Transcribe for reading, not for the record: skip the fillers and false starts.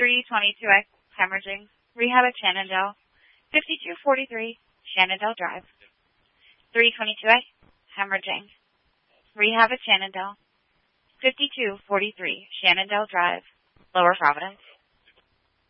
322X, hemorrhaging. Rehab at Shenandoah. 5243, Shenandoah Drive. 322X, hemorrhaging. Rehab at Shenandoah. 5243, Shenandoah Drive, Lower Providence.